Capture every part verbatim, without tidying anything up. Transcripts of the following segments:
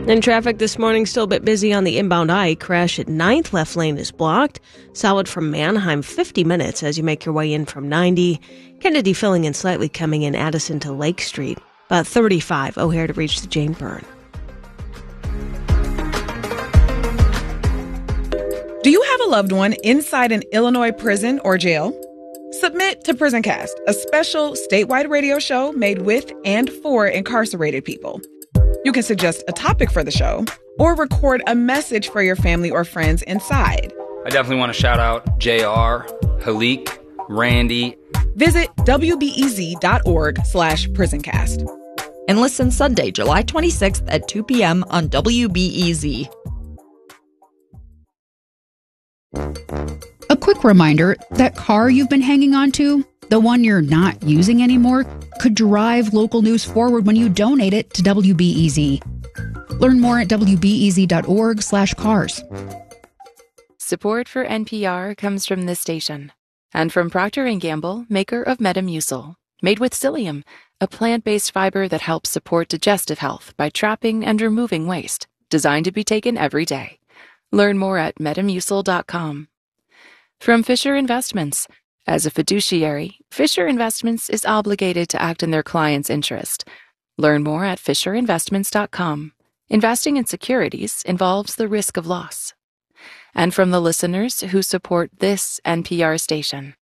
And traffic this morning still a bit busy on the inbound I. Crash at ninth, left lane is blocked. Solid from Manheim, fifty minutes as you make your way in from ninety. Kennedy filling in slightly coming in Addison to Lake Street. About thirty-five O'Hare to reach the Jane Byrne. Do you have a loved one inside an Illinois prison or jail? Submit to PrisonCast, a special statewide radio show made with and for incarcerated people. You can suggest a topic for the show or record a message for your family or friends inside. I definitely want to shout out J R, Halik, Randy. Visit W B E Z dot org slash prisoncast. And listen Sunday, July twenty-sixth at two p.m. on W B E Z. A quick reminder, that car you've been hanging on to, the one you're not using anymore, could drive local news forward when you donate it to W B E Z. Learn more at W B E Z dot org slash cars. Support for N P R comes from this station and from Procter and Gamble, maker of Metamucil, made with psyllium, a plant-based fiber that helps support digestive health by trapping and removing waste, designed to be taken every day. Learn more at metamucil dot com. From Fisher Investments. As a fiduciary, Fisher Investments is obligated to act in their client's interest. Learn more at fisher investments dot com. Investing in securities involves the risk of loss. And from the listeners who support this N P R station.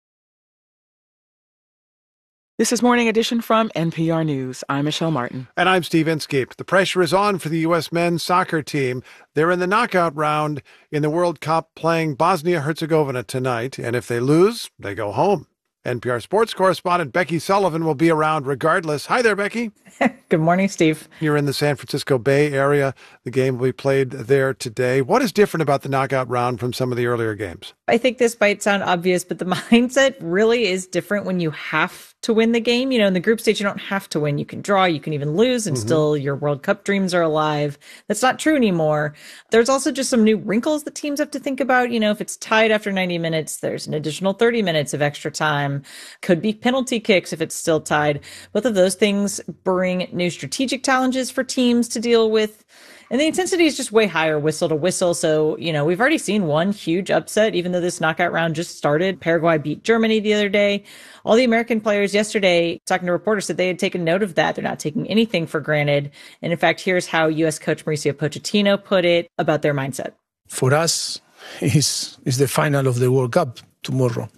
This is Morning Edition from N P R News. I'm Michelle Martin. And I'm Steve Inskeep. The pressure is on for the U S men's soccer team. They're in the knockout round in the World Cup playing Bosnia-Herzegovina tonight. And if they lose, they go home. N P R sports correspondent Becky Sullivan will be around regardless. Hi there, Becky. Good morning, Steve. You're in the San Francisco Bay Area. The game will be played there today. What is different about the knockout round from some of the earlier games? I think this might sound obvious, but the mindset really is different when you have to win the game. You know, in the group stage, you don't have to win. You can draw, you can even lose, and mm-hmm. still your World Cup dreams are alive. That's not true anymore. There's also just some new wrinkles that teams have to think about. You know, if it's tied after ninety minutes, there's an additional thirty minutes of extra time. Could be penalty kicks if it's still tied. Both of those things bring new strategic challenges for teams to deal with. And the intensity is just way higher, whistle to whistle. So, you know, we've already seen one huge upset, even though this knockout round just started. Paraguay beat Germany the other day. All the American players yesterday, talking to reporters, said they had taken note of that. They're not taking anything for granted. And in fact, here's how U S coach Mauricio Pochettino put it about their mindset. For us, it's, it's the final of the World Cup tomorrow.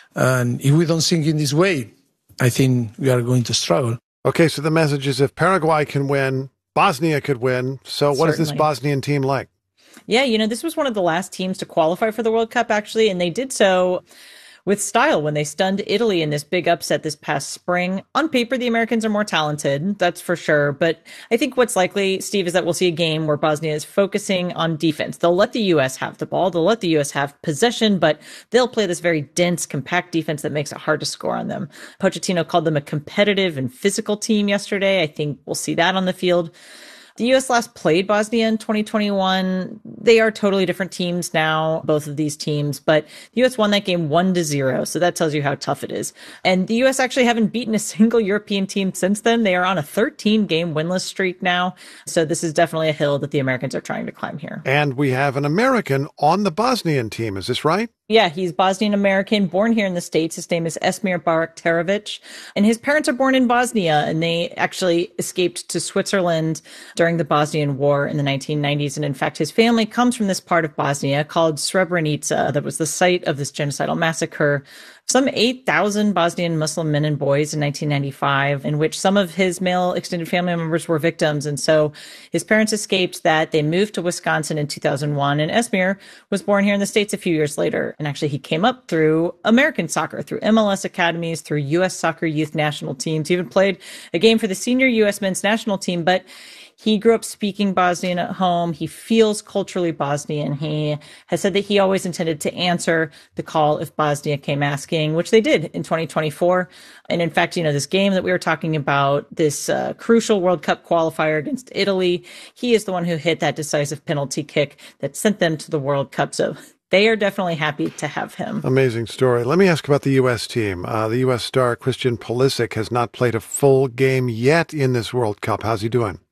And if we don't think in this way, I think we are going to struggle. Okay, so the message is if Paraguay can win, Bosnia could win. So what Certainly. Is this Bosnian team like? Yeah, you know, this was one of the last teams to qualify for the World Cup, actually, and they did so with style when they stunned Italy in this big upset this past spring. On paper, the Americans are more talented, that's for sure. But I think what's likely, Steve, is that we'll see a game where Bosnia is focusing on defense. They'll let the U S have the ball. They'll let the U S have possession, but they'll play this very dense, compact defense that makes it hard to score on them. Pochettino called them a competitive and physical team yesterday. I think we'll see that on the field. The U S last played Bosnia in twenty twenty-one. They are totally different teams now, both of these teams, but the U S won that game one to zero. So that tells you how tough it is. And the U S actually haven't beaten a single European team since then. They are on a thirteen game winless streak now. So this is definitely a hill that the Americans are trying to climb here. And we have an American on the Bosnian team. Is this right? Yeah, he's Bosnian American, born here in the States. His name is Esmir Baraktarovic, and his parents are born in Bosnia, and they actually escaped to Switzerland during the Bosnian War in the nineteen nineties. And in fact, his family comes from this part of Bosnia called Srebrenica that was the site of this genocidal massacre. Some eight thousand Bosnian Muslim men and boys in nineteen ninety-five, in which some of his male extended family members were victims. And so his parents escaped that. They moved to Wisconsin in two thousand one, and Esmir was born here in the States a few years later. And actually, he came up through American soccer, through M L S academies, through U S soccer youth national teams. He even played a game for the senior U S men's national team, but he grew up speaking Bosnian at home. He feels culturally Bosnian. He has said that he always intended to answer the call if Bosnia came asking, which they did in twenty twenty-four. And in fact, you know, this game that we were talking about, this uh, crucial World Cup qualifier against Italy, he is the one who hit that decisive penalty kick that sent them to the World Cup. So they are definitely happy to have him. Amazing story. Let me ask about the U S team. Uh, the U S star Christian Pulisic has not played a full game yet in this World Cup. How's he doing?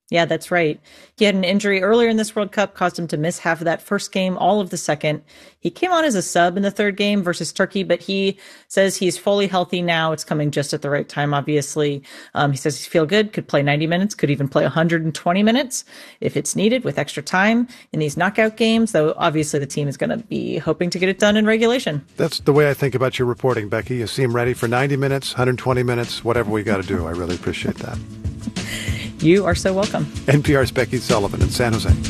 Yeah, that's right. He had an injury earlier in this World Cup, caused him to miss half of that first game, all of the second. He came on as a sub in the third game versus Turkey, but he says he's fully healthy now. It's coming just at the right time, obviously. Um, he says he's feel good, could play ninety minutes, could even play one hundred twenty minutes if it's needed with extra time in these knockout games, though obviously the team is going to be hoping to get it done in regulation. That's the way I think about your reporting, Becky. You seem ready for ninety minutes, one hundred twenty minutes, whatever we got to do. I really appreciate that. You are so welcome. N P R's Becky Sullivan in San Jose.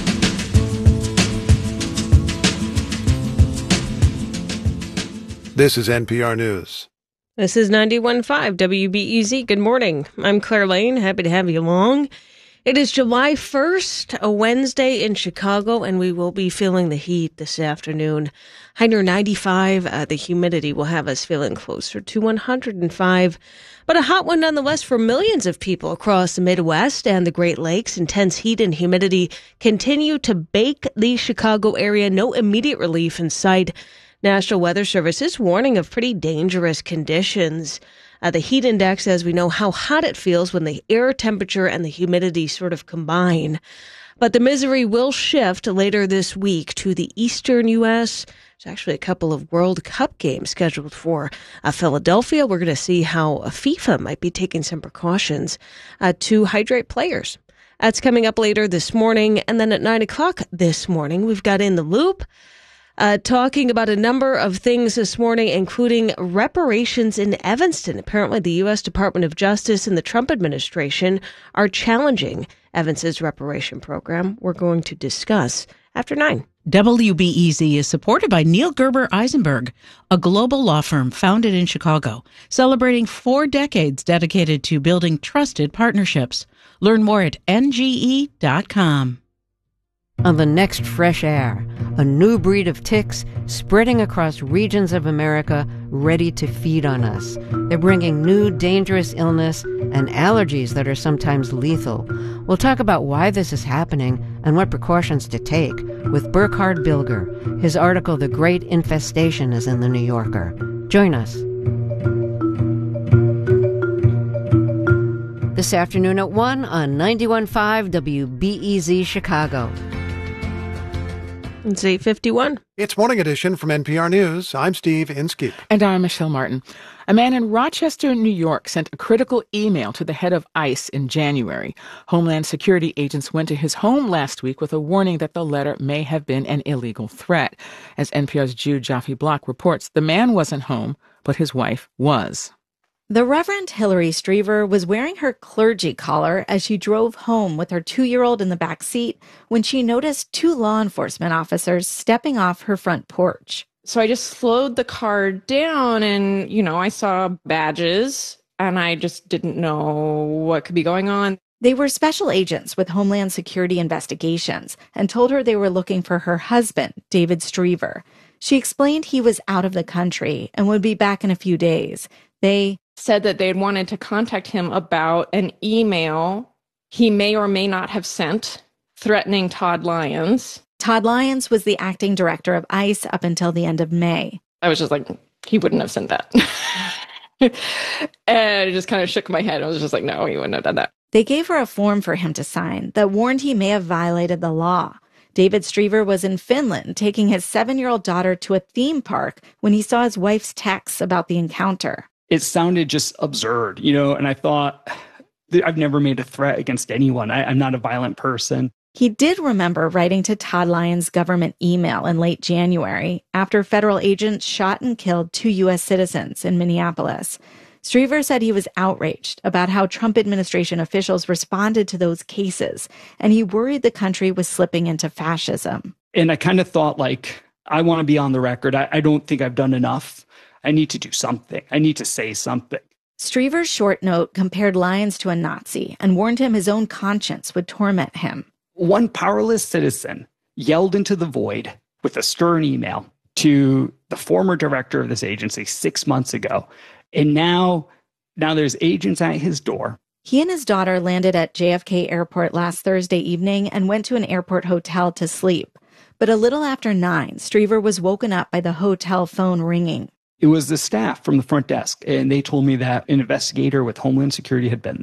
This is N P R News. This is ninety-one point five W B E Z. Good morning. I'm Claire Lane. Happy to have you along. It is July first, a Wednesday in Chicago, and we will be feeling the heat this afternoon. High near ninety-five. Uh, the humidity will have us feeling closer to one hundred five. But a hot one nonetheless for millions of people across the Midwest and the Great Lakes. Intense heat and humidity continue to bake the Chicago area. No immediate relief in sight. National Weather Service is warning of pretty dangerous conditions. Uh, the heat index, as we know how hot it feels when the air temperature and the humidity sort of combine. But the misery will shift later this week to the eastern U S. There's actually a couple of World Cup games scheduled for uh, Philadelphia. We're going to see how uh, FIFA might be taking some precautions uh, to hydrate players. That's coming up later this morning. And then at nine o'clock this morning, we've got In the Loop. Uh, talking about a number of things this morning, including reparations in Evanston. Apparently, the U S Department of Justice and the Trump administration are challenging Evanston's reparation program. We're going to discuss after nine. W B E Z is supported by Neil Gerber Eisenberg, a global law firm founded in Chicago, celebrating four decades dedicated to building trusted partnerships. Learn more at N G E dot com. On the next Fresh Air, a new breed of ticks spreading across regions of America ready to feed on us. They're bringing new dangerous illness and allergies that are sometimes lethal. We'll talk about why this is happening and what precautions to take with Burkhard Bilger. His article, The Great Infestation, is in The New Yorker. Join us. This afternoon at one on ninety-one point five W B E Z Chicago. It's eight fifty-one. It's Morning Edition from N P R News. I'm Steve Inskeep. And I'm Michelle Martin. A man in Rochester, New York, sent a critical email to the head of ICE in January. Homeland Security agents went to his home last week with a warning that the letter may have been an illegal threat. As N P R's Jude Jaffe Block reports, the man wasn't home, but his wife was. The Reverend Hillary Striever was wearing her clergy collar as she drove home with her two-year-old in the back seat when she noticed two law enforcement officers stepping off her front porch. So I just slowed the car down and, you know, I saw badges and I just didn't know what could be going on. They were special agents with Homeland Security Investigations and told her they were looking for her husband, David Striever. She explained he was out of the country and would be back in a few days. They said that they'd wanted to contact him about an email he may or may not have sent threatening Todd Lyons. Todd Lyons was the acting director of ICE up until the end of May. I was just like, he wouldn't have sent that. And I just kind of shook my head. I was just like, no, he wouldn't have done that. They gave her a form for him to sign that warned he may have violated the law. David Striever was in Finland taking his seven-year-old daughter to a theme park when he saw his wife's texts about the encounter. It sounded just absurd, you know, and I thought, I've never made a threat against anyone. I, I'm not a violent person. He did remember writing to Todd Lyons' government email in late January after federal agents shot and killed two U S citizens in Minneapolis. Striever said he was outraged about how Trump administration officials responded to those cases, and he worried the country was slipping into fascism. And I kind of thought, like, I want to be on the record. I, I don't think I've done enough. I need to do something. I need to say something. Striever's short note compared Lyons to a Nazi and warned him his own conscience would torment him. One powerless citizen yelled into the void with a stern email to the former director of this agency six months ago. And now, now there's agents at his door. He and his daughter landed at J F K Airport last Thursday evening and went to an airport hotel to sleep. But a little after nine, Striever was woken up by the hotel phone ringing. It was the staff from the front desk, and they told me that an investigator with Homeland Security had been there.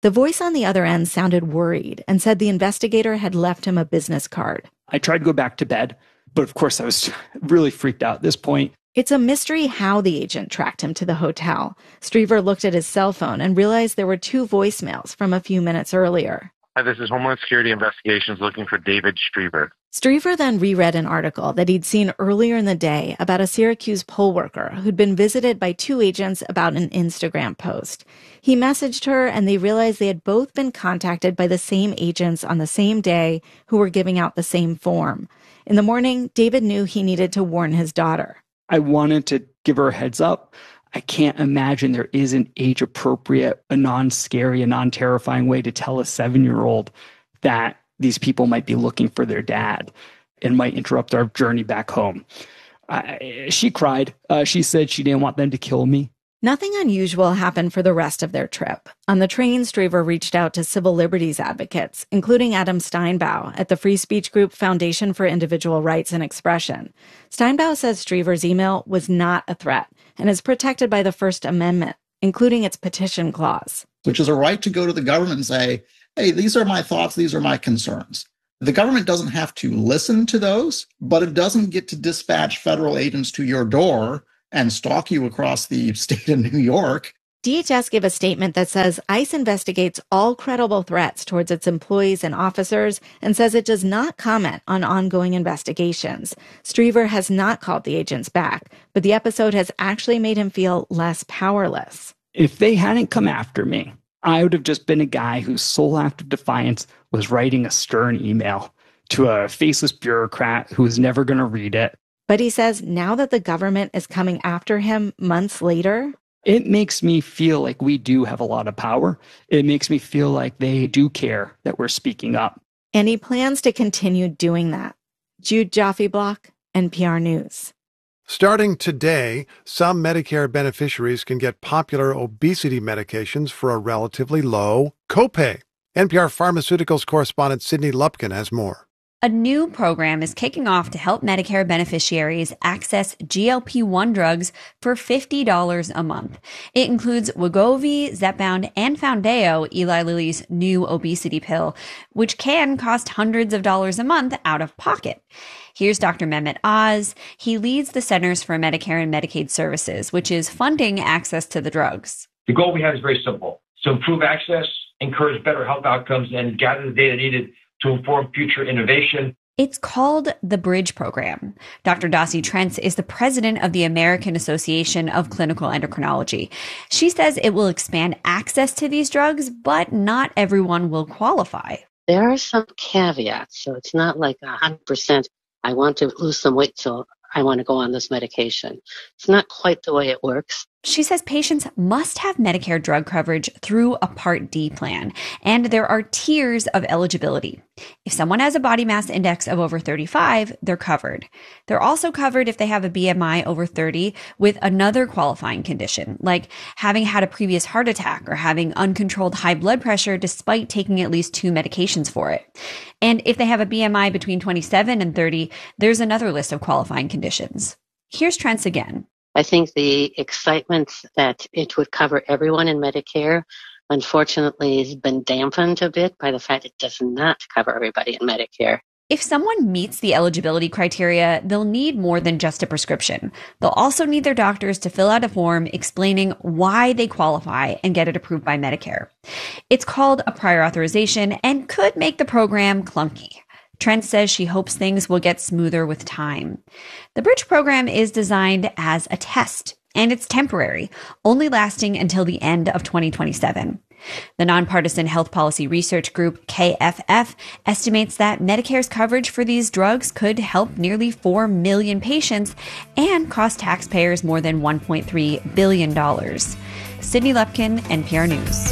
The voice on the other end sounded worried and said the investigator had left him a business card. I tried to go back to bed, but of course I was really freaked out at this point. It's a mystery how the agent tracked him to the hotel. Striever looked at his cell phone and realized there were two voicemails from a few minutes earlier. Hi, this is Homeland Security Investigations looking for David Striever. Striever then reread an article that he'd seen earlier in the day about a Syracuse poll worker who'd been visited by two agents about an Instagram post. He messaged her, and they realized they had both been contacted by the same agents on the same day who were giving out the same form. In the morning, David knew he needed to warn his daughter. I wanted to give her a heads up. I can't imagine there is an age-appropriate, a non-scary, a non-terrifying way to tell a seven-year-old that these people might be looking for their dad and might interrupt our journey back home. Uh, she cried. Uh, she said she didn't want them to kill me. Nothing unusual happened for the rest of their trip. On the train, Striever reached out to civil liberties advocates, including Adam Steinbaugh at the free speech group Foundation for Individual Rights and Expression. Steinbaugh says Striever's email was not a threat and is protected by the First Amendment, including its petition clause. Which is a right to go to the government and say, hey, these are my thoughts, these are my concerns. The government doesn't have to listen to those, but it doesn't get to dispatch federal agents to your door and stalk you across the state of New York. D H S gave a statement that says ICE investigates all credible threats towards its employees and officers and says it does not comment on ongoing investigations. Striever has not called the agents back, but the episode has actually made him feel less powerless. If they hadn't come after me, I would have just been a guy whose sole act of defiance was writing a stern email to a faceless bureaucrat who was never going to read it. But he says now that the government is coming after him months later, it makes me feel like we do have a lot of power. It makes me feel like they do care that we're speaking up. And he plans to continue doing that. Jude Joffe-Block, N P R News. Starting today, some Medicare beneficiaries can get popular obesity medications for a relatively low copay. N P R Pharmaceuticals correspondent Sydney Lupkin has more. A new program is kicking off to help Medicare beneficiaries access G L P one drugs for fifty dollars a month. It includes Wegovy, Zepbound, and Foundayo, Eli Lilly's new obesity pill, which can cost hundreds of dollars a month out of pocket. Here's Doctor Mehmet Oz. He leads the Centers for Medicare and Medicaid Services, which is funding access to the drugs. The goal we have is very simple: to improve access, encourage better health outcomes, and gather the data needed to inform future innovation. It's called the Bridge Program. Doctor Dossie Trentz is the president of the American Association of Clinical Endocrinology. She says it will expand access to these drugs, but not everyone will qualify. There are some caveats, so it's not like one hundred percent, I want to lose some weight, so I want to go on this medication. It's not quite the way it works. She says patients must have Medicare drug coverage through a Part D plan, and there are tiers of eligibility. If someone has a body mass index of over thirty-five, they're covered. They're also covered if they have a B M I over thirty with another qualifying condition, like having had a previous heart attack or having uncontrolled high blood pressure despite taking at least two medications for it. And if they have a B M I between twenty-seven and thirty, there's another list of qualifying conditions. Here's Trentz again. I think the excitement that it would cover everyone in Medicare, unfortunately, has been dampened a bit by the fact it does not cover everybody in Medicare. If someone meets the eligibility criteria, they'll need more than just a prescription. They'll also need their doctors to fill out a form explaining why they qualify and get it approved by Medicare. It's called a prior authorization and could make the program clunky. Trent says she hopes things will get smoother with time. The Bridge program is designed as a test, and it's temporary, only lasting until the end of twenty twenty-seven. The nonpartisan health policy research group K F F estimates that Medicare's coverage for these drugs could help nearly four million patients and cost taxpayers more than one point three billion dollars. Sydney Lupkin, N P R News.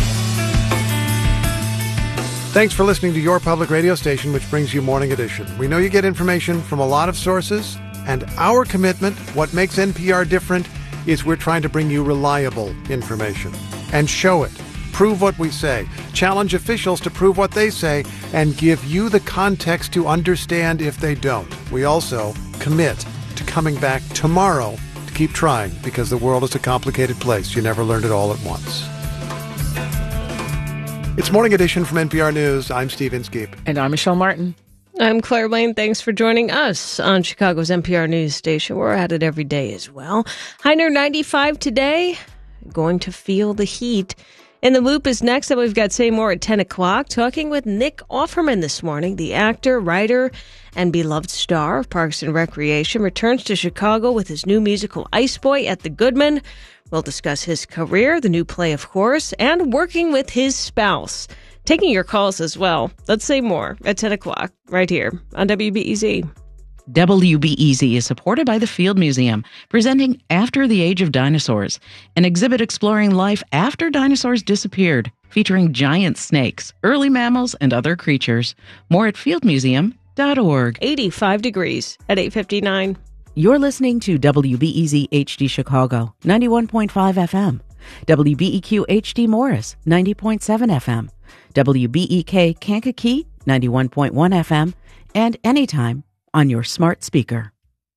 Thanks for listening to your public radio station, which brings you Morning Edition. We know you get information from a lot of sources, and our commitment, what makes N P R different, is we're trying to bring you reliable information and show it. Prove what we say. Challenge officials to prove what they say and give you the context to understand if they don't. We also commit to coming back tomorrow to keep trying, because the world is a complicated place. You never learned it all at once. It's Morning Edition from N P R News. I'm Steve Inskeep. And I'm Michelle Martin. I'm Claire Lane. Thanks for joining us on Chicago's N P R News Station. We're at it every day as well. High near ninety-five today. Going to feel the heat. In the Loop is next, and we've got Say More at ten o'clock, talking with Nick Offerman this morning. The actor, writer, and beloved star of Parks and Recreation returns to Chicago with his new musical Ice Boy at the Goodman. We'll discuss his career, the new play, of course, and working with his spouse. Taking your calls as well. Let's Say More at ten o'clock right here on W B E Z. W B E Z is supported by the Field Museum, presenting After the Age of Dinosaurs, an exhibit exploring life after dinosaurs disappeared, featuring giant snakes, early mammals, and other creatures. More at field museum dot org. eighty-five degrees at eight fifty-nine. You're listening to W B E Z H D Chicago, ninety-one point five F M. W B E Q H D Morris, ninety point seven F M. W B E K Kankakee, ninety-one point one F M. And anytime on your smart speaker.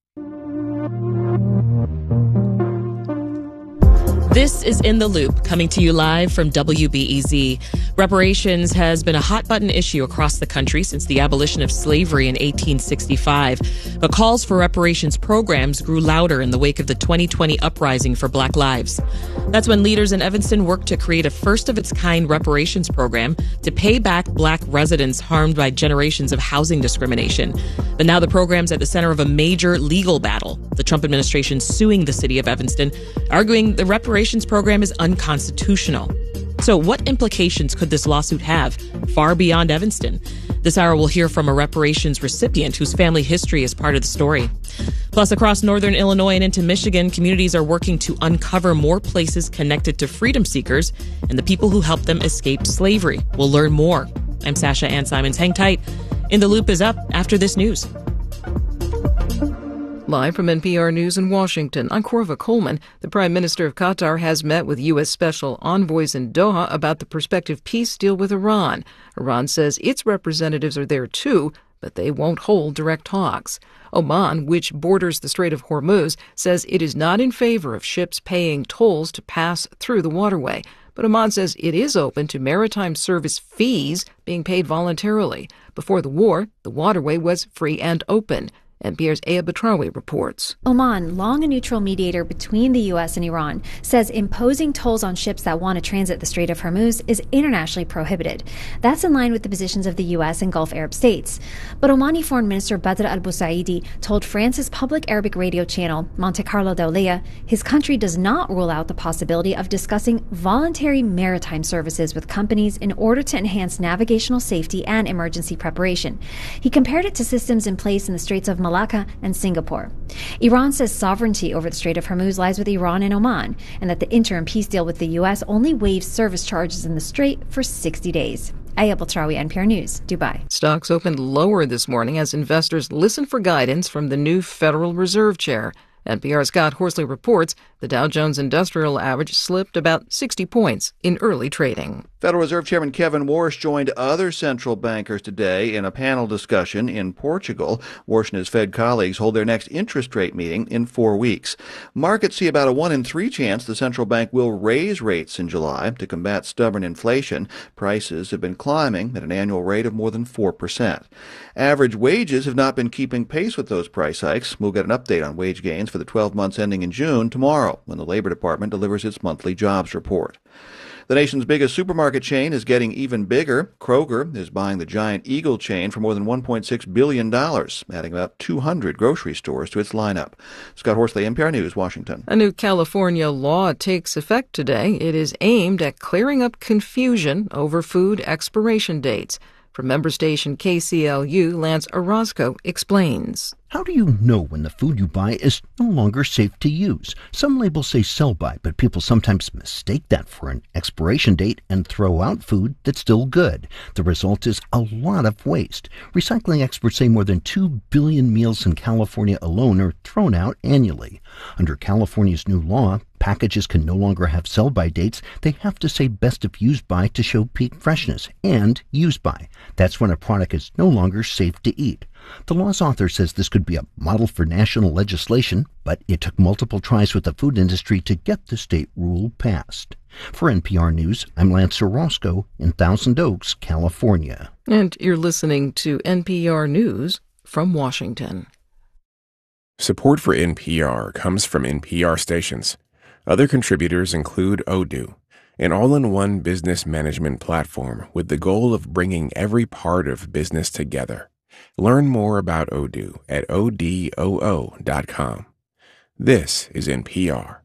This is In the Loop, coming to you live from W B E Z. Reparations has been a hot-button issue across the country since the abolition of slavery in eighteen sixty-five. But calls for reparations programs grew louder in the wake of the twenty twenty uprising for Black Lives. That's when leaders in Evanston worked to create a first-of-its-kind reparations program to pay back Black residents harmed by generations of housing discrimination. But now the program's at the center of a major legal battle. The Trump administration suing the city of Evanston, arguing the reparations program is unconstitutional. So what implications could this lawsuit have far beyond Evanston? This hour we'll hear from a reparations recipient whose family history is part of the story. Plus, across northern Illinois and into Michigan, communities are working to uncover more places connected to freedom seekers and the people who helped them escape slavery. We'll learn more. I'm Sasha Ann Simons. Hang tight. In the Loop is up after this news. Live from N P R News in Washington, I'm Corva Coleman. The Prime Minister of Qatar has met with U S special envoys in Doha about the prospective peace deal with Iran. Iran says its representatives are there too, but they won't hold direct talks. Oman, which borders the Strait of Hormuz, says it is not in favor of ships paying tolls to pass through the waterway. But Oman says it is open to maritime service fees being paid voluntarily. Before the war, the waterway was free and open. N P R's Aya Batrawi reports. Oman, long a neutral mediator between the U S and Iran, says imposing tolls on ships that want to transit the Strait of Hormuz is internationally prohibited. That's in line with the positions of the U S and Gulf Arab states. But Omani Foreign Minister Badr al-Busaidi told France's public Arabic radio channel, Monte Carlo Dawliya, his country does not rule out the possibility of discussing voluntary maritime services with companies in order to enhance navigational safety and emergency preparation. He compared it to systems in place in the Straits of Malacca and Singapore. Iran says sovereignty over the Strait of Hormuz lies with Iran and Oman, and that the interim peace deal with the U S only waives service charges in the strait for sixty days. Aya Batrawi, N P R News, Dubai. Stocks opened lower this morning as investors listen for guidance from the new Federal Reserve Chair. N P R's Scott Horsley reports the Dow Jones Industrial Average slipped about sixty points in early trading. Federal Reserve Chairman Kevin Warsh joined other central bankers today in a panel discussion in Portugal. Warsh and his Fed colleagues hold their next interest rate meeting in four weeks. Markets see about a one in three chance the central bank will raise rates in July to combat stubborn inflation. Prices have been climbing at an annual rate of more than four percent. Average wages have not been keeping pace with those price hikes. We'll get an update on wage gains for the twelve months ending in June tomorrow when the Labor Department delivers its monthly jobs report. The nation's biggest supermarket chain is getting even bigger. Kroger is buying the giant Eagle chain for more than one point six billion dollars, adding about two hundred grocery stores to its lineup. Scott Horsley, N P R News, Washington. A new California law takes effect today. It is aimed at clearing up confusion over food expiration dates. From member station K C L U, Lance Orozco explains. How do you know when the food you buy is no longer safe to use? Some labels say sell-by, but people sometimes mistake that for an expiration date and throw out food that's still good. The result is a lot of waste. Recycling experts say more than two billion meals in California alone are thrown out annually. Under California's new law, packages can no longer have sell-by dates. They have to say best if used by to show peak freshness, and use by. That's when a product is no longer safe to eat. The law's author says this could could be a model for national legislation, but it took multiple tries with the food industry to get the state rule passed. For N P R News, I'm Lance Orozco in Thousand Oaks, California. And you're listening to N P R News from Washington. Support for N P R comes from N P R stations. Other contributors include Odoo, an all-in-one business management platform with the goal of bringing every part of business together. Learn more about Odoo at odoo dot com. This is N P R.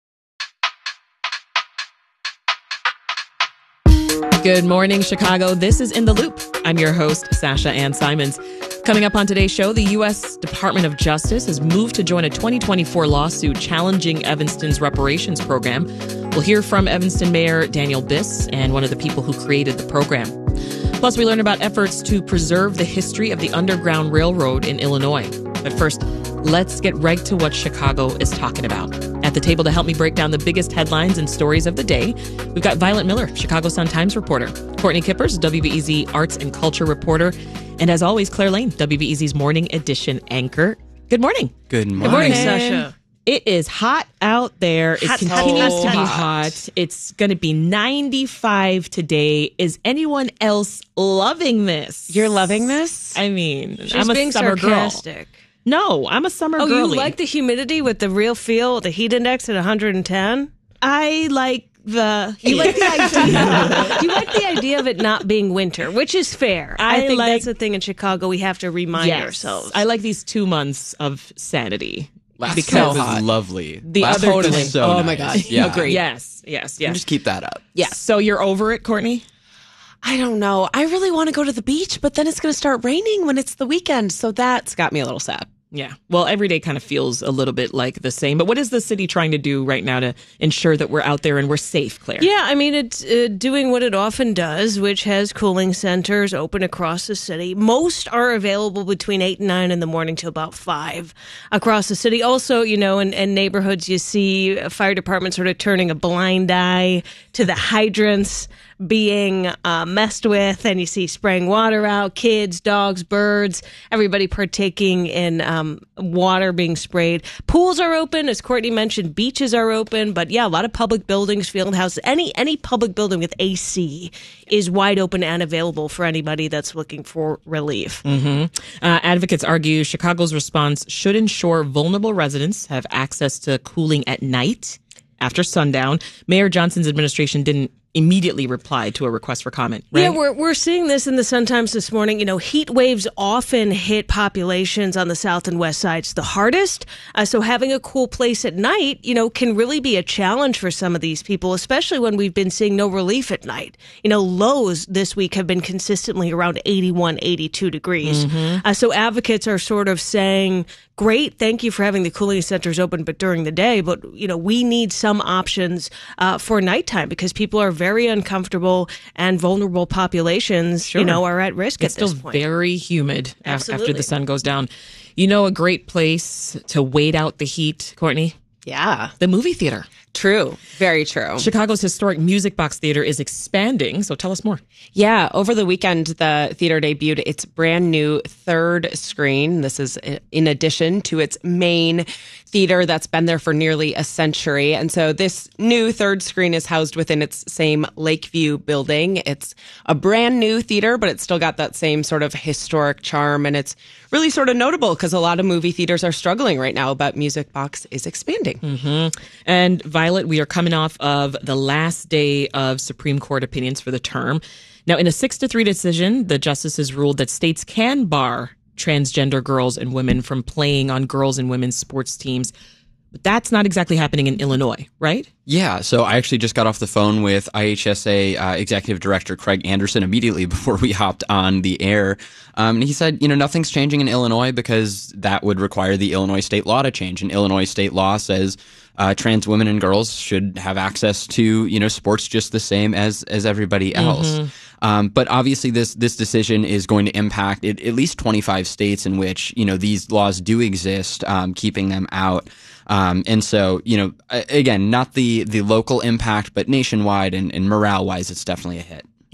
Good morning, Chicago. This is In the Loop. I'm your host, Sasha Ann Simons. Coming up on today's show, the U S Department of Justice has moved to join a twenty twenty-four lawsuit challenging Evanston's reparations program. We'll hear from Evanston Mayor Daniel Biss and one of the people who created the program. Plus, we learn about efforts to preserve the history of the Underground Railroad in Illinois. But first, let's get right to what Chicago is talking about. At the table to help me break down the biggest headlines and stories of the day, we've got Violet Miller, Chicago Sun-Times reporter, Courtney Kippers, W B E Z arts and culture reporter, and as always, Claire Lane, W B E Z's morning edition anchor. Good morning. Good morning. Good morning, Sasha. It is hot out there. It Hot, continues hot, to be hot. hot. It's going to be ninety-five today. Is anyone else loving this? You're loving this? I mean, She's I'm a being summer sarcastic. girl. No, I'm a summer Oh, girl. you like the humidity with the real feel, the heat index at one hundred ten? I like the You like the idea. You like the idea of it not being winter, which is fair. I, I think like- that's the thing in Chicago. We have to remind Yes. ourselves. I like these two months of sanity. Last Because fall was lovely. The Last other fall time- is so oh nice. my god, Yeah. agree. Yes, yes, yes. Just keep that up. Yes. So you're over it, Courtney? I don't know. I really want to go to the beach, but then it's going to start raining when it's the weekend. So that's got me a little sad. Yeah. Well, every day kind of feels a little bit like the same. But what is the city trying to do right now to ensure that we're out there and we're safe, Claire? Yeah, I mean, it's uh, doing what it often does, which has cooling centers open across the city. Most are available between eight and nine in the morning till about five across the city. Also, you know, in, in neighborhoods, you see fire departments sort of turning a blind eye to the hydrants being uh, messed with, and you see spraying water out, kids, dogs, birds, everybody partaking in um, water being sprayed. Pools are open, as Courtney mentioned, beaches are open, but yeah, a lot of public buildings, field houses, any any public building with A C is wide open and available for anybody that's looking for relief. Mm-hmm. Uh, advocates argue Chicago's response should ensure vulnerable residents have access to cooling at night after sundown. Mayor Johnson's administration didn't immediately reply to a request for comment, right? Yeah, we're we're seeing this in the Sun-Times this morning. You know, heat waves often hit populations on the south and west sides the hardest. Uh, so having a cool place at night, you know, can really be a challenge for some of these people, especially when we've been seeing no relief at night. You know, lows this week have been consistently around eighty-one, eighty-two degrees. Mm-hmm. Uh, so advocates are sort of saying, great, thank you for having the cooling centers open, but during the day, but, you know, we need some options uh, for nighttime because people are very uncomfortable and vulnerable populations, Sure. you know, are at risk It's at this still point. very humid af- after Absolutely. the sun goes down. You know, a great place to wait out the heat, Courtney? Yeah. The movie theater. True. Very true. Chicago's historic Music Box Theater is expanding, so tell us more. Yeah. Over the weekend, the theater debuted its brand new third screen. This is in addition to its main theater that's been there for nearly a century. And so this new third screen is housed within its same Lakeview building. It's a brand new theater, but it's still got that same sort of historic charm. And it's really sort of notable because a lot of movie theaters are struggling right now, but Music Box is expanding. Mm-hmm. And Violet, we are coming off of the last day of Supreme Court opinions for the term. Now, in a six to three decision, the justices ruled that states can bar transgender girls and women from playing on girls and women's sports teams. But that's not exactly happening in Illinois, right? Yeah, so I actually just got off the phone with I H S A uh, Executive Director Craig Anderson immediately before we hopped on the air. Um, and he said, you know, nothing's changing in Illinois because that would require the Illinois state law to change. And Illinois state law says uh, trans women and girls should have access to, you know, sports just the same as as everybody else. Mm-hmm. Um, but obviously, this this decision is going to impact it, at least twenty-five states in which, you know, these laws do exist, um, keeping them out. Um, and so, you know, again, not the, the local impact, but nationwide and, and morale wise, it's definitely a hit.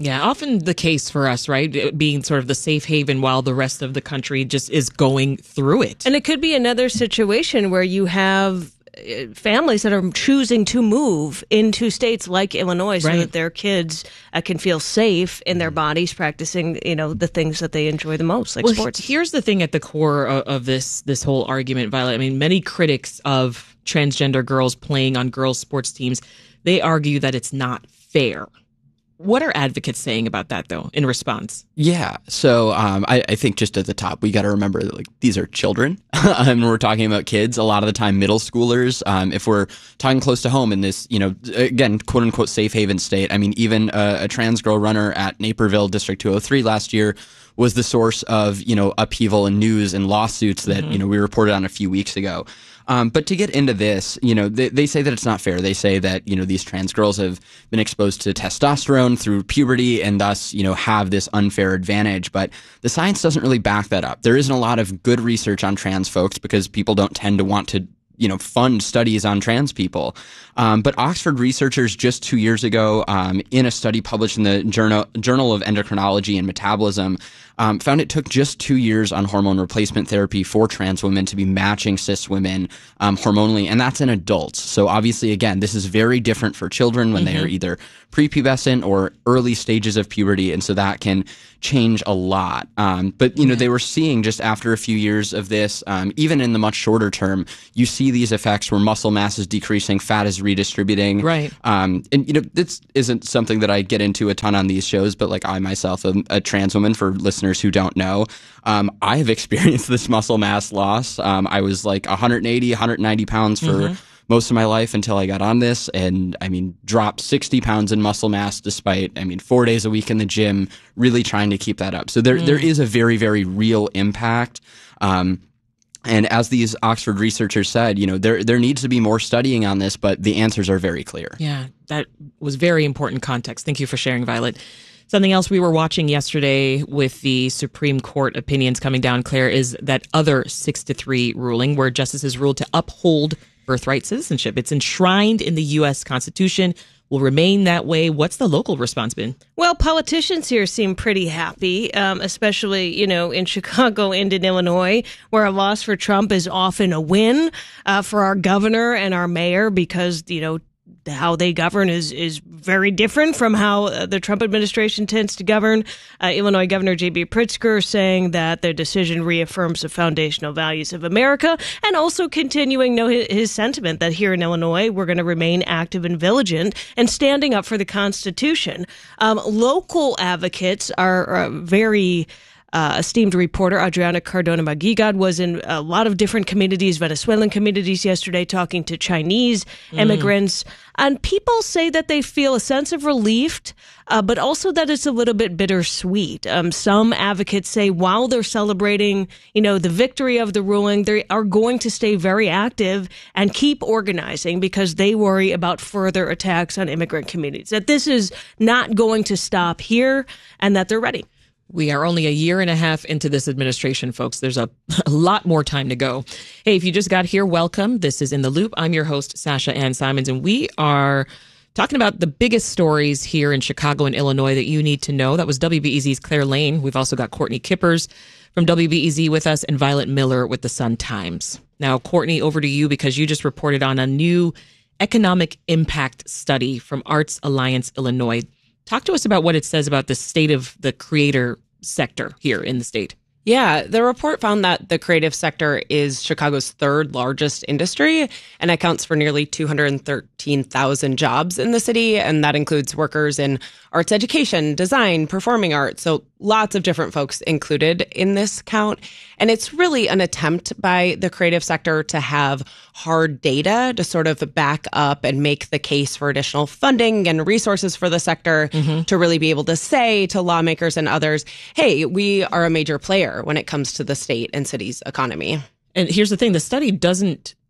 Yeah, often the case for us, right? Being sort of the safe haven while the rest of the country just is going through it. And it could be another situation where you have families that are choosing to move into states like Illinois so Right. that their kids uh, can feel safe in their bodies practicing, you know, the things that they enjoy the most, like well, sports. Here's the thing at the core of, of this this whole argument, Violet. I mean, many critics of transgender girls playing on girls' sports teams, they argue that it's not fair. What are advocates saying about that, though, in response? Yeah. So um, I, I think just at the top, we got to remember that like these are children. And we're talking about kids. A lot of the time, middle schoolers. Um, if we're talking close to home in this, you know, again, quote unquote, safe haven state. I mean, even a, a trans girl runner at Naperville District two oh three last year was the source of, you know, upheaval and news and lawsuits that, Mm-hmm. you know, we reported on a few weeks ago. Um, but to get into this, you know, they, they say that it's not fair. They say that, you know, these trans girls have been exposed to testosterone through puberty and thus, you know, have this unfair advantage. But the science doesn't really back that up. There isn't a lot of good research on trans folks because people don't tend to want to, you know, fund studies on trans people. Um, but Oxford researchers just two years ago, um, in a study published in the Journal, Journal of Endocrinology and Metabolism, um, found it took just two years on hormone replacement therapy for trans women to be matching cis women um, hormonally, and that's in adults. So obviously, again, this is very different for children when mm-hmm. they are either prepubescent or early stages of puberty, and so that can change a lot. Um, but, you know, yeah. they were seeing just after a few years of this, um, even in the much shorter term, you see these effects where muscle mass is decreasing, fat is redistributing. Right. Um, and, you know, this isn't something that I get into a ton on these shows, but like I myself am a trans woman for listeners who don't know. Um, I have experienced this muscle mass loss. Um, I was like one eighty, one ninety pounds for mm-hmm. most of my life until I got on this. And I mean, dropped sixty pounds in muscle mass despite, I mean, four days a week in the gym, really trying to keep that up. So there, mm. there is a very, very real impact. Um, And as these Oxford researchers said, you know, there there needs to be more studying on this, but the answers are very clear. Yeah, that was very important context. Thank you for sharing, Violet. Something else we were watching yesterday with the Supreme Court opinions coming down, Claire, is that other six to three ruling where justices ruled to uphold birthright citizenship. It's enshrined in the U S Constitution, will remain that way. What's the local response been? Well, politicians here seem pretty happy, um, especially, you know, in Chicago and in Illinois, where a loss for Trump is often a win uh, for our governor and our mayor because, you know, how they govern is is very different from how uh, the Trump administration tends to govern. Uh, Illinois Governor J B Pritzker saying that their decision reaffirms the foundational values of America and also continuing no, his, his sentiment that here in Illinois, we're going to remain active and vigilant and standing up for the Constitution. Um, local advocates are, are very... Uh, esteemed reporter Adriana Cardona Magigad was in a lot of different communities, Venezuelan communities yesterday, talking to Chinese mm. immigrants. And people say that they feel a sense of relief, uh, but also that it's a little bit bittersweet. Um, some advocates say while they're celebrating, you know, the victory of the ruling, they are going to stay very active and keep organizing because they worry about further attacks on immigrant communities, that this is not going to stop here and that they're ready. We are only a year and a half into this administration, folks. There's a, a lot more time to go. Hey, if you just got here, welcome. This is In the Loop. I'm your host, Sasha Ann Simons, and we are talking about the biggest stories here in Chicago and Illinois that you need to know. That was W B E Z's Claire Lane. We've also got Courtney Kippers from W B E Z with us and Violet Miller with the Sun-Times. Now, Courtney, over to you because you just reported on a new economic impact study from Arts Alliance Illinois. Talk to us about what it says about the state of the creator sector here in the state. Yeah, the report found that the creative sector is Chicago's third largest industry and accounts for nearly two hundred thirteen thousand jobs in the city. And that includes workers in arts education, design, performing arts. So lots of different folks included in this count. And it's really an attempt by the creative sector to have hard data to sort of back up and make the case for additional funding and resources for the sector mm-hmm. to really be able to say to lawmakers and others, hey, we are a major player when it comes to the state and city's economy. And here's the thing, the study doesn't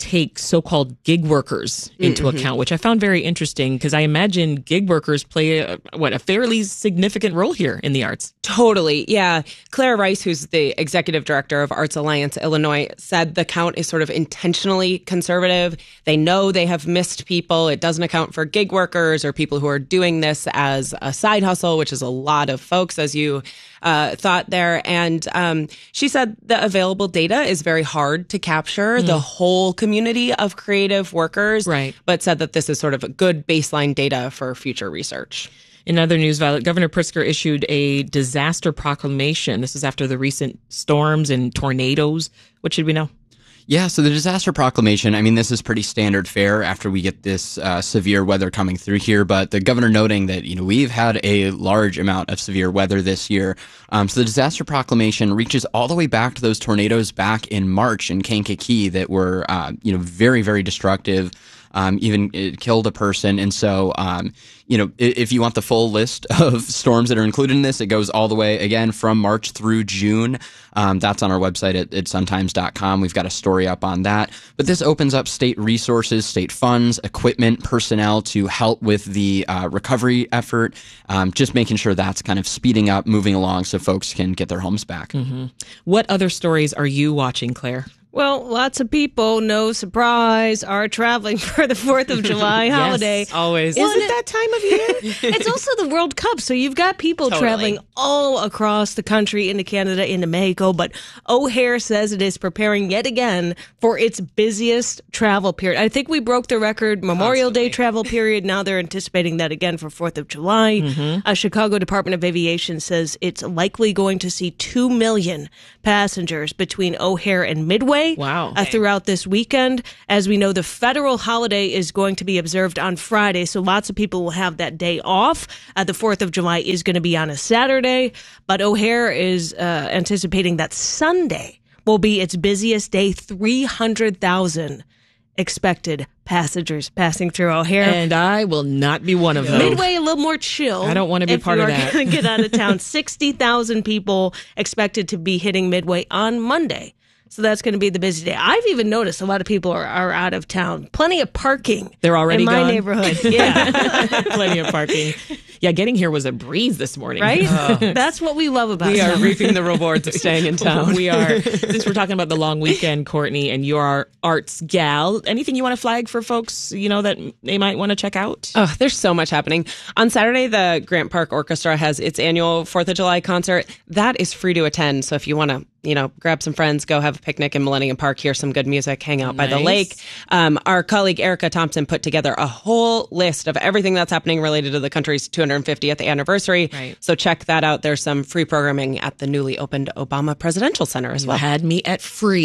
take so-called gig workers into Mm-hmm. account, which I found very interesting because I imagine gig workers play a, what a fairly significant role here in the arts. Totally. Yeah. Claire Rice, who's the executive director of Arts Alliance Illinois, said the count is sort of intentionally conservative. They know they have missed people. It doesn't account for gig workers or people who are doing this as a side hustle, which is a lot of folks, as you uh, thought there. And um, she said the available data is very hard to capture mm. the whole community of creative workers, right. but said that this is sort of a good baseline data for future research. In other news, Violet, Governor Pritzker issued a disaster proclamation. This is after the recent storms and tornadoes. What should we know? Yeah, so the disaster proclamation, I mean, this is pretty standard fare after we get this uh, severe weather coming through here. But the governor noting that, you know, we've had a large amount of severe weather this year. Um, so the disaster proclamation reaches all the way back to those tornadoes back in March in Kankakee that were, uh, you know, very, very destructive. Um, even it killed a person. And so, um, you know, if you want the full list of storms that are included in this, it goes all the way, again, from March through June. Um, that's on our website at, at suntimes dot com. We've got a story up on that. But this opens up state resources, state funds, equipment, personnel to help with the uh, recovery effort, um, just making sure that's kind of speeding up, moving along so folks can get their homes back. Mm-hmm. What other stories are you watching, Claire? Well, lots of people, no surprise, are traveling for the fourth of July holiday. Yes, always. Isn't Isn't it that time of year? It's also the World Cup, so you've got people Totally. traveling all across the country, into Canada, into Mexico, but O'Hare says it is preparing yet again for its busiest travel period. I think we broke the record Memorial Constantly. Day travel period. Now they're anticipating that again for fourth of July. Mm-hmm. Uh, Chicago Department of Aviation says it's likely going to see two million passengers between O'Hare and Midway. Wow. Uh, throughout this weekend. As we know, the federal holiday is going to be observed on Friday, so lots of people will have that day off. Uh, the fourth of July is going to be on a Saturday, but O'Hare is uh, anticipating that Sunday will be its busiest day, three hundred thousand expected passengers passing through O'Hare. And I will not be one of them. Midway, a little more chill. I don't want to be part of that. If you are going to get out of town, sixty thousand people expected to be hitting Midway on Monday. So that's going to be the busy day. I've even noticed a lot of people are, are out of town. Plenty of parking. They're already in my gone? neighborhood. Yeah. Plenty of parking. Yeah, getting here was a breeze this morning. Right? Oh. That's what we love about We summer. are reaping the rewards of staying in town. We are. Since we're talking about the long weekend, Courtney, and you're our arts gal, anything you want to flag for folks, you know, that they might want to check out? Oh, there's so much happening. On Saturday, the Grant Park Orchestra has its annual fourth of July concert. That is free to attend. So if you want to, you know, grab some friends, go have a picnic in Millennium Park, hear some good music, hang out Nice. by the lake. Um, our colleague Erica Thompson put together a whole list of everything that's happening related to the country's two hundred fiftieth anniversary. Right. So check that out. There's some free programming at the newly opened Obama Presidential Center as You well. had me at free.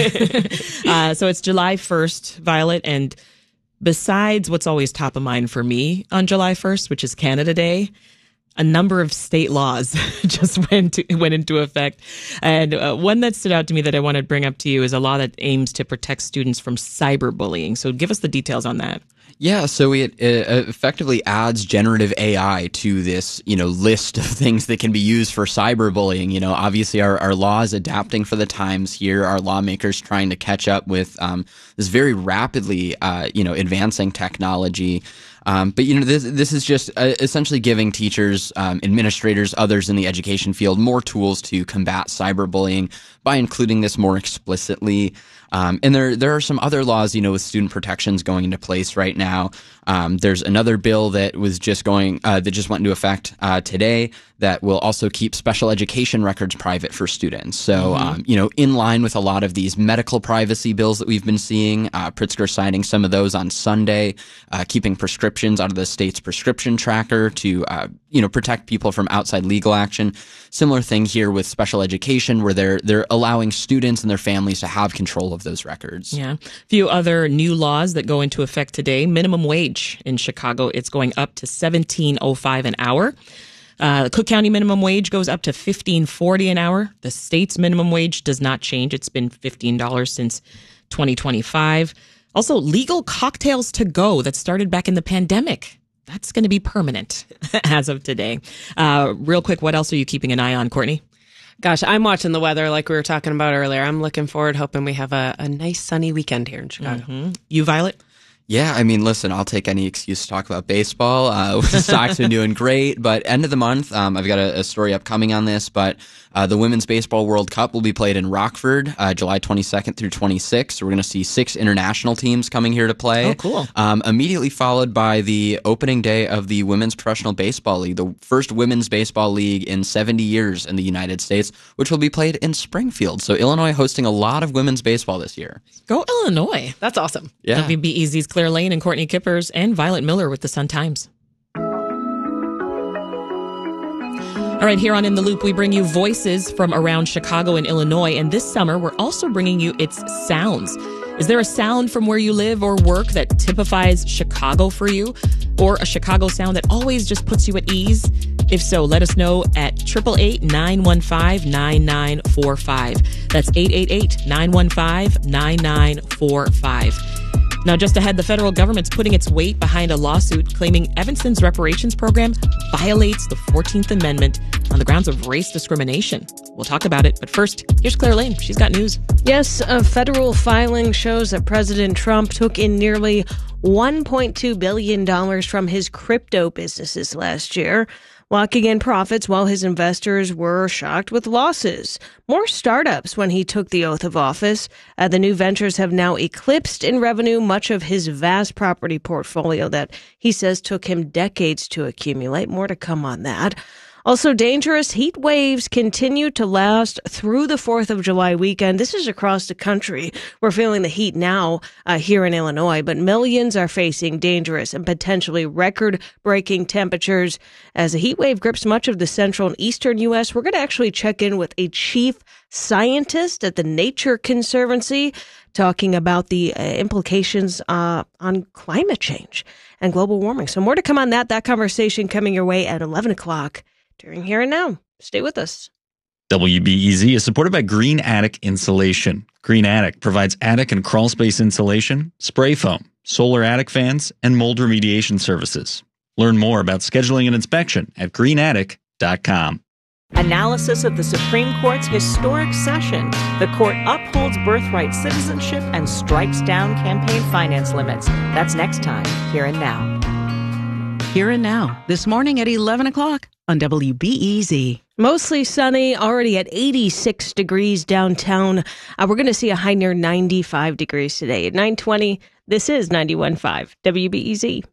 uh, so it's July first, Violet, and besides what's always top of mind for me on July first, which is Canada Day, a number of state laws just went to, went into effect. And uh, one that stood out to me that I want to bring up to you is a law that aims to protect students from cyberbullying. So give us the details on that. Yeah, so it, it effectively adds generative A I to this, you know, list of things that can be used for cyberbullying. You know, obviously our, our law is adapting for the times here. Our lawmakers trying to catch up with um, this very rapidly, uh, you know, advancing technology. Um, but, you know, this, this is just uh, essentially giving teachers, um, administrators, others in the education field more tools to combat cyberbullying by including this more explicitly. Um, and there there are some other laws, you know, with student protections going into place right now. Um, there's another bill that was just going, uh, that just went into effect uh, today that will also keep special education records private for students. So, Mm-hmm. um, you know, in line with a lot of these medical privacy bills that we've been seeing, uh, Pritzker signing some of those on Sunday, uh, keeping prescriptions out of the state's prescription tracker to, uh, you know, protect people from outside legal action. Similar thing here with special education, where they're they're allowing students and their families to have control of those records. Yeah. A few other new laws that go into effect today. Minimum wage in Chicago, it's going up to seventeen oh five an hour. Uh, Cook County minimum wage goes up to fifteen forty an hour. The state's minimum wage does not change. It's been fifteen dollars since twenty twenty-five. Also, legal cocktails to go that started back in the pandemic. That's going to be permanent as of today. Uh, real quick, what else are you keeping an eye on, Courtney? Gosh, I'm watching the weather like we were talking about earlier. I'm looking forward, hoping we have a, a nice sunny weekend here in Chicago. Mm-hmm. You, Violet? Yeah, I mean, listen, I'll take any excuse to talk about baseball. Uh, the Sox are doing great, but end of the month, um, I've got a, a story upcoming on this, but uh, the Women's Baseball World Cup will be played in Rockford, uh, July twenty-second through twenty-sixth. So we're going to see six international teams coming here to play. Oh, cool. Um, immediately followed by the opening day of the Women's Professional Baseball League, the first women's baseball league in seventy years in the United States, which will be played in Springfield. So Illinois hosting a lot of women's baseball this year. Go Illinois. That's awesome. Yeah. W B E Z's Claire Lane and Courtney Kippers and Violet Miller with the Sun-Times. All right, here on In the Loop, we bring you voices from around Chicago and Illinois. And this summer, we're also bringing you its sounds. Is there a sound from where you live or work that typifies Chicago for you? Or a Chicago sound that always just puts you at ease? If so, let us know at eight eight eight, nine one five, nine nine four five. That's eight eight eight, nine one five, nine nine four five. Now, just ahead, the federal government's putting its weight behind a lawsuit claiming Evanston's reparations program violates the fourteenth Amendment on the grounds of race discrimination. We'll talk about it, but first, here's Claire Lane. She's got news. Yes, a federal filing shows that President Trump took in nearly one point two billion dollars from his crypto businesses last year, locking in profits while his investors were shocked with losses. More startups when he took the oath of office. Uh, the new ventures have now eclipsed in revenue much of his vast property portfolio that he says took him decades to accumulate. More to come on that. Also, dangerous heat waves continue to last through the fourth of July weekend. This is across the country. We're feeling the heat now uh, here in Illinois, but millions are facing dangerous and potentially record-breaking temperatures as a heat wave grips much of the central and eastern U S. We're going to actually check in with a chief scientist at the Nature Conservancy talking about the uh, implications uh, on climate change and global warming. So more to come on that. That conversation coming your way at eleven o'clock. During Here and Now. Stay with us. W B E Z is supported by Green Attic Insulation. Green Attic provides attic and crawl space insulation, spray foam, solar attic fans, and mold remediation services. Learn more about scheduling an inspection at green attic dot com. Analysis of the Supreme Court's historic session. The court upholds birthright citizenship and strikes down campaign finance limits. That's next time, Here and Now. Here and Now, this morning at eleven o'clock on W B E Z. Mostly sunny, already at eighty-six degrees downtown. Uh, we're going to see a high near ninety-five degrees today. At nine twenty, this is ninety-one point five W B E Z.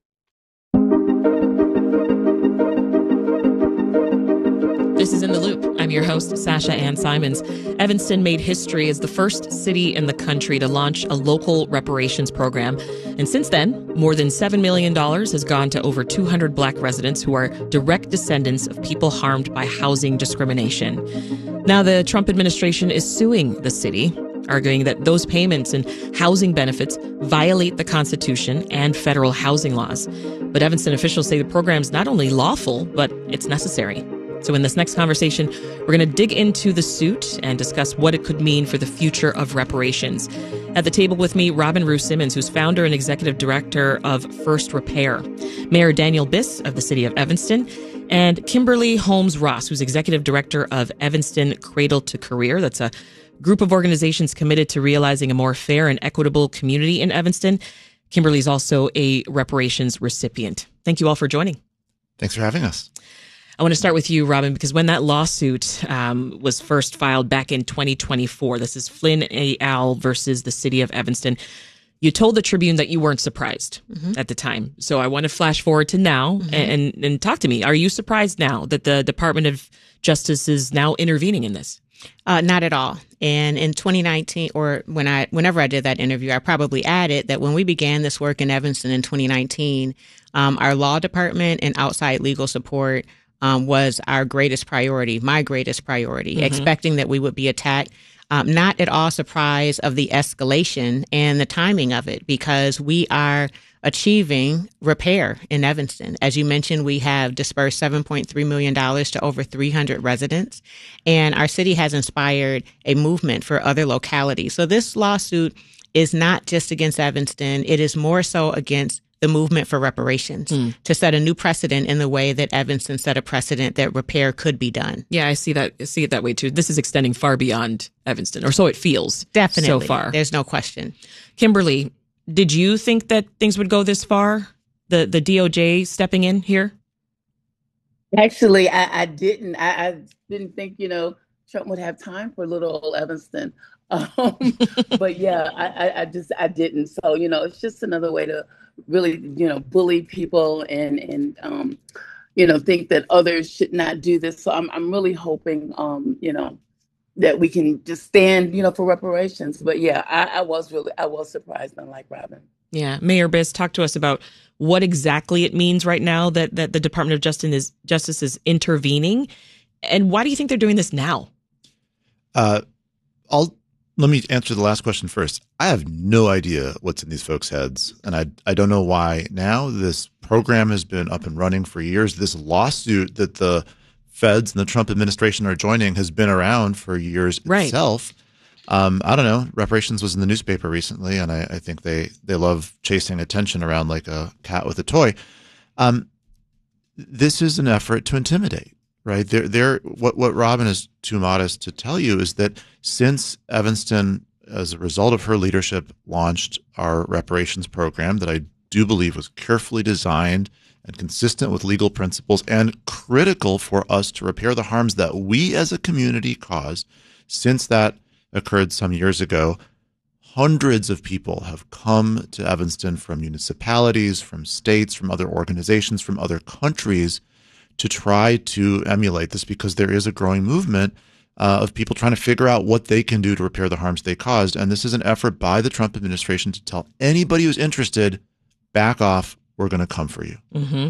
This is In the Loop. I'm your host, Sasha Ann Simons. Evanston made history as the first city in the country to launch a local reparations program. And since then, more than seven million dollars has gone to over two hundred Black residents who are direct descendants of people harmed by housing discrimination. Now, the Trump administration is suing the city, arguing that those payments and housing benefits violate the Constitution and federal housing laws. But Evanston officials say the program's not only lawful, but it's necessary. So in this next conversation, we're going to dig into the suit and discuss what it could mean for the future of reparations. At the table with me, Robin Rue Simmons, who's founder and executive director of First Repair, Mayor Daniel Biss of the city of Evanston, and Kimberly Holmes Ross, who's executive director of Evanston Cradle to Career. That's a group of organizations committed to realizing a more fair and equitable community in Evanston. Kimberly's also a reparations recipient. Thank you all for joining. Thanks for having us. I want to start with you, Robin, because when that lawsuit um, was first filed back in twenty twenty-four, this is Flynn et al. Versus the city of Evanston, you told the Tribune that you weren't surprised mm-hmm. at the time. So I want to flash forward to now mm-hmm. and, and talk to me. Are you surprised now that the Department of Justice is now intervening in this? Uh, not at all. And in twenty nineteen, or when I, whenever I did that interview, I probably added that when we began this work in Evanston in twenty nineteen, um, our law department and outside legal support Um, was our greatest priority, my greatest priority, mm-hmm. expecting that we would be attacked. Um, not at all surprised of the escalation and the timing of it, because we are achieving repair in Evanston. As you mentioned, we have dispersed seven point three million dollars to over three hundred residents, and our city has inspired a movement for other localities. So this lawsuit is not just against Evanston. It is more so against the movement for reparations mm. to set a new precedent in the way that Evanston set a precedent that repair could be done. Yeah, I see that. I see it that way too. This is extending far beyond Evanston, or so it feels. Definitely. So far. There's no question. Kimberly, did you think that things would go this far? The the D O J stepping in here? Actually, I, I didn't. I, I didn't think, you know, Trump would have time for little old Evanston. Um, but yeah, I, I, I just, I didn't. So, you know, it's just another way to really, you know, bully people and, and um, you know, think that others should not do this. So I'm, I'm really hoping, um, you know, that we can just stand, you know, for reparations. But yeah, I, I was really, I was surprised, unlike Robin. Yeah. Mayor Biss, talk to us about what exactly it means right now that, that the Department of Justice is, Justice is intervening. And why do you think they're doing this now? Uh, I'll let me answer the last question first. I have no idea what's in these folks' heads, and I I don't know why now. This program has been up and running for years. This lawsuit that the feds and the Trump administration are joining has been around for years right. itself. Um, I don't know. Reparations was in the newspaper recently, and I, I think they they love chasing attention around like a cat with a toy. Um, this is an effort to intimidate. Right. They're, they're, what, what Robin is too modest to tell you is that since Evanston, as a result of her leadership, launched our reparations program that I do believe was carefully designed and consistent with legal principles and critical for us to repair the harms that we as a community caused, since that occurred some years ago, hundreds of people have come to Evanston from municipalities, from states, from other organizations, from other countries to try to emulate this, because there is a growing movement uh, of people trying to figure out what they can do to repair the harms they caused. And this is an effort by the Trump administration to tell anybody who's interested, back off, we're going to come for you. Mm-hmm.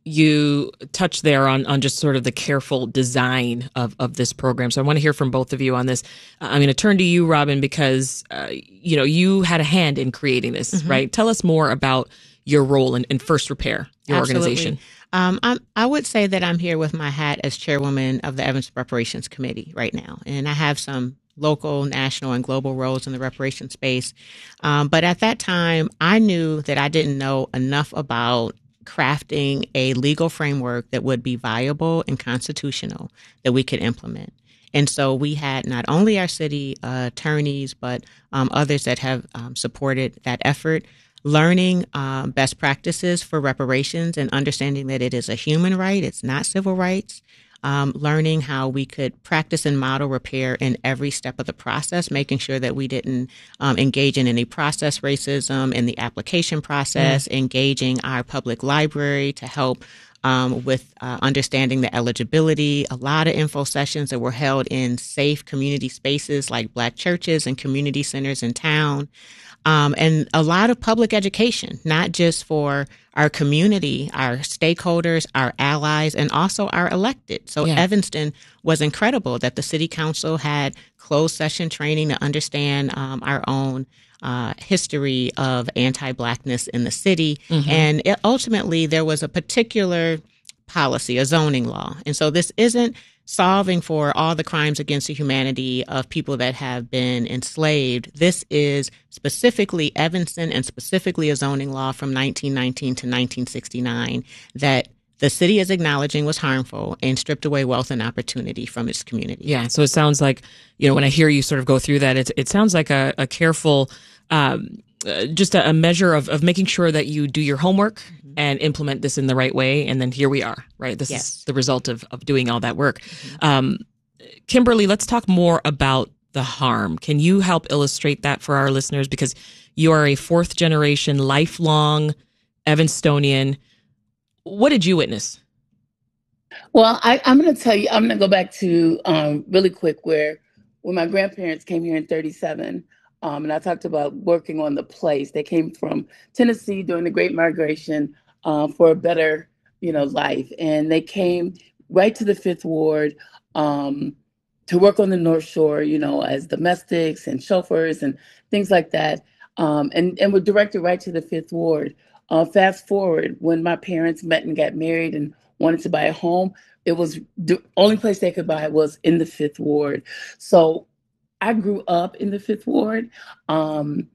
You touched there on, on just sort of the careful design of, of this program. So I want to hear from both of you on this. Uh, I'm going to turn to you, Robin, because, uh, you know, you had a hand in creating this, mm-hmm. right? Tell us more about your role in, in First Repair, your Absolutely. organization. Um, I'm, I would say that I'm here with my hat as chairwoman of the Evanston Reparations Committee right now. And I have some local, national, and global roles in the reparation space. Um, but at that time, I knew that I didn't know enough about crafting a legal framework that would be viable and constitutional that we could implement. And so we had not only our city uh, attorneys, but um, others that have um, supported that effort, learning um, best practices for reparations and understanding that it is a human right, it's not civil rights, um, learning how we could practice and model repair in every step of the process, making sure that we didn't um, engage in any process racism in the application process, mm. engaging our public library to help Um, with uh, understanding the eligibility, a lot of info sessions that were held in safe community spaces like Black churches and community centers in town, um, and a lot of public education, not just for our community, our stakeholders, our allies, and also our elected. So yeah. Evanston was incredible that the city council had closed session training to understand um, our own Uh, history of anti-Blackness in the city. Mm-hmm. And it, ultimately, there was a particular policy, a zoning law. And so this isn't solving for all the crimes against the humanity of people that have been enslaved. This is specifically Evanston and specifically a zoning law from nineteen nineteen to nineteen sixty-nine that the city is acknowledging was harmful and stripped away wealth and opportunity from its community. Yeah. So it sounds like, you know, when I hear you sort of go through that, it, it sounds like a, a careful, um, uh, just a, a measure of, of making sure that you do your homework mm-hmm. and implement this in the right way. And then here we are, right? This yes. is the result of, of doing all that work. Mm-hmm. Um, Kimberly, let's talk more about the harm. Can you help illustrate that for our listeners? Because you are a fourth generation, lifelong Evanstonian. What did you witness? Well, I, I'm going to tell you, I'm going to go back to um, really quick where when my grandparents came here in thirty-seven, um, and I talked about working on the place. They came from Tennessee during the Great Migration uh, for a better, you know, life. And they came right to the Fifth Ward um, to work on the North Shore, you know, as domestics and chauffeurs and things like that. Um, and, and were directed right to the Fifth Ward. Uh, fast forward, when my parents met and got married and wanted to buy a home, it was the only place they could buy was in the Fifth Ward. So I grew up in the Fifth Ward. Um,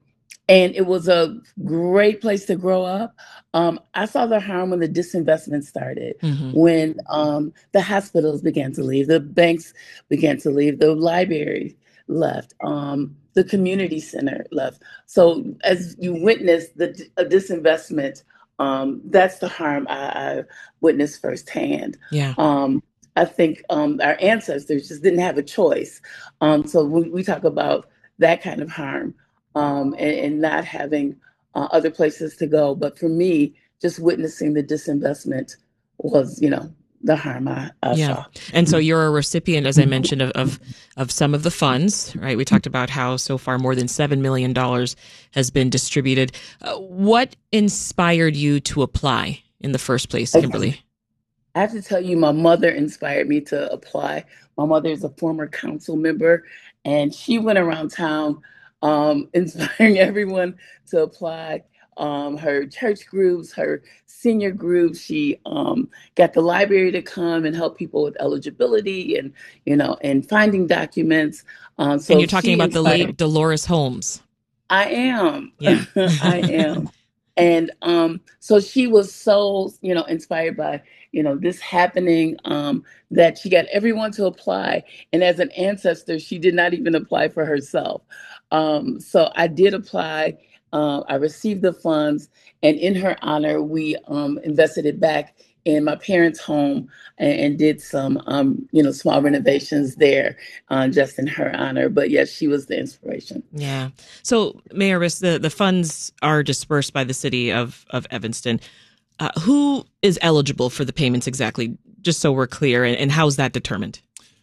and it was a great place to grow up. Um, I saw the harm when the disinvestment started, Mhm. when um, the hospitals began to leave, the banks began to leave, the library left, um, the community center left. So as you witness the a disinvestment, um, that's the harm I, I witnessed firsthand. Yeah. Um, I think um, our ancestors just didn't have a choice. Um, so we, we talk about that kind of harm um, and, and not having uh, other places to go. But for me, just witnessing the disinvestment was, you know, the harm I, I Yeah. saw. And so you're a recipient, as I mentioned, of, of of some of the funds, right? We talked about how so far more than seven million dollars has been distributed. Uh, what inspired you to apply in the first place, Kimberly? I have to tell you, my mother inspired me to apply. My mother is a former council member, and she went around town um, inspiring everyone to apply. Um, her church groups, her senior groups. She um, got the library to come and help people with eligibility and, you know, and finding documents. Um, so And you're talking she about the inspired- late Dolores Holmes. I am. Yeah. I am. And um, so she was so, you know, inspired by, you know, this happening um, that she got everyone to apply. And as an ancestor, she did not even apply for herself. Um, so I did apply. Uh, I received the funds. And in her honor, we um, invested it back in my parents' home and, and did some, um, you know, small renovations there uh, just in her honor. But yes, she was the inspiration. Yeah. So, Mayor Riss, the, the funds are dispersed by the city of, of Evanston. Uh, who is eligible for the payments exactly, just so we're clear, and, and how is that determined?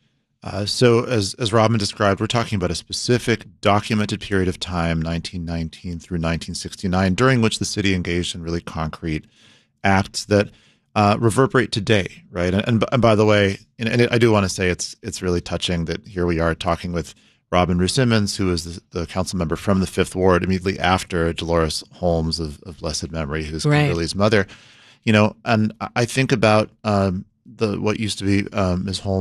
Uh, so as as Robin described, we're talking about a specific documented period of time, nineteen nineteen through nineteen sixty-nine, during which the city engaged in really concrete acts that uh, reverberate today, right? And, and, and by the way, and, and I do want to say it's it's really touching that here we are talking with Robin Rue Simmons, who is the, the council member from the Fifth Ward, immediately after Dolores Holmes of, of blessed memory, who's Right. Kimberly's mother. You know, and I think about um, the what used to be um, Miz Holmes